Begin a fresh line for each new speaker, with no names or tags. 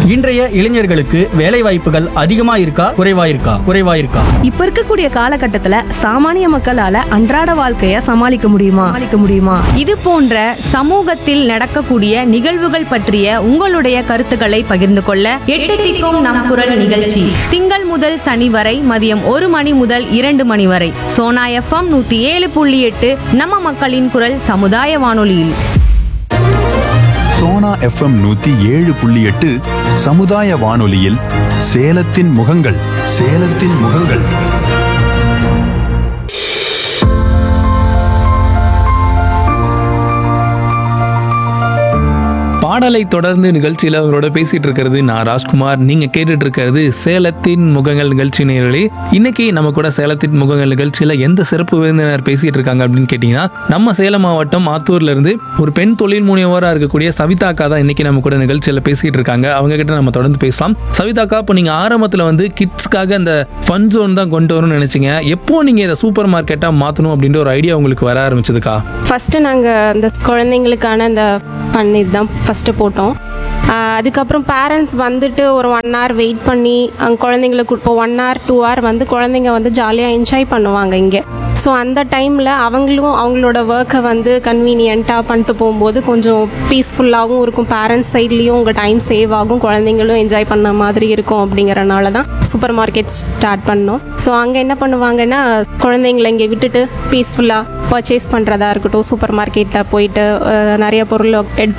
இன்றைய இளைஞர்களுக்கு வேலை வாய்ப்புகள் அதிகமா இருக்கா குறைவா இருக்கா?
இப்ப இருக்கக்கூடிய காலகட்டத்துல சாமானிய மக்களால அன்றாட வாழ்க்கைய சமாளிக்க முடியுமா?
இது போன்ற சமூகத்தில் நடக்கக்கூடிய நிகழ்வுகள் பற்றிய உங்களுடைய கருத்துக்களை பகிர்ந்து கொள்ள எட்டு திக்கும் நம் குரல் நிகழ்ச்சி திங்கள் முதல் சனி வரை மதியம் 1 மணி முதல் 2 மணி வரை சோனா FM 107.8 நம்ம மக்களின் குரல் சமுதாய வானொலியில்.
சோனா FM 107.8 சமுதாய வானொலியில் சேலத்தின் முகங்கள்.
பாடலை தொடர்ந்து நிகழ்ச்சியில் அவரோட பேசிட்டு இருக்கிறது நான் ராஜ்குமார். நீங்க கேட்டுட்டு இருக்கிறது சேலத்தின் முகங்கள் நிகழ்ச்சி நேயர்களே. இன்னைக்கு நம்ம கூட சேலத்தின் முகங்கள் நிகழ்ச்சியில எந்த சிறப்பு விருந்தினர் பேசிட்டு இருக்காங்க அப்படின்னு கேட்டீங்கன்னா, நம்ம சேலம் மாவட்டம் ஆத்தூர்ல இருந்து ஒரு பெண் தொழில் முனைவோரா இருக்கக்கூடிய சவிதா அக்கா தான் இன்னைக்கு நம்ம கூட நிகழ்ச்சியில பேசிட்டு இருக்காங்க. அவங்க கிட்ட நம்ம தொடர்ந்து பேசலாம். சவிதா அக்கா, இப்போ நீங்க ஆரம்பத்துல கிட்ஸ்க்காக அந்த ஃபன் ஜோன் தான் கொண்டு வரணும்னு நினைச்சீங்க. எப்போ நீங்க இதை சூப்பர் மார்க்கெட்டா மாத்தணும் அப்படின்ற ஒரு ஐடியா உங்களுக்கு வர ஆரம்பிச்சதுக்கா?
ஃபஸ்ட்டு நாங்கள் அந்த குழந்தைங்களுக்கான அந்த பண்ணி தான் ஃபஸ்ட்டு போட்டோம். அதுக்கப்புறம் பேரண்ட்ஸ் வந்துட்டு ஒரு 1 hour வெயிட் பண்ணி அங்கே குழந்தைங்களுக்கு இப்போ 1 hour 2 hour குழந்தைங்க ஜாலியாக என்ஜாய் பண்ணுவாங்க இங்கே. ஸோ அந்த டைமில் அவங்களோட ஒர்க்கை கன்வீனியண்ட்டாக பண்ணிட்டு போகும்போது கொஞ்சம் பீஸ்ஃபுல்லாகவும் இருக்கும். பேரண்ட்ஸ் சைட்லேயும் உங்கள் டைம் சேவ் ஆகும், குழந்தைங்களும் என்ஜாய் பண்ண மாதிரி இருக்கும். அப்படிங்கிறனால தான் சூப்பர் மார்க்கெட் ஸ்டார்ட் பண்ணோம். ஸோ அங்கே என்ன பண்ணுவாங்கன்னா, குழந்தைங்களை இங்கே விட்டுட்டு பீஸ்ஃபுல்லாக பர்ச்சேஸ் பண்ணுறதா இருக்கட்டும், சூப்பர் மார்க்கெட்டில் போயிட்டு நிறைய பொருள் எடுத்து